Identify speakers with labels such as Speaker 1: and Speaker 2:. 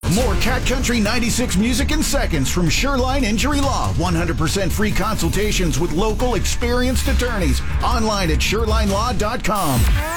Speaker 1: More Cat Country 96 music in seconds from Shoreline Injury Law. 100% free consultations with local experienced attorneys. Online at ShorelineLaw.com.